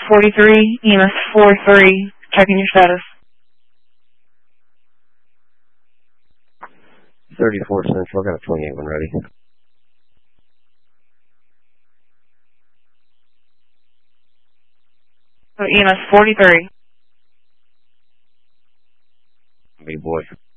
43, EMS 43, checking your status. 34 Central, got a 28 one ready. So EMS 43. Big boy.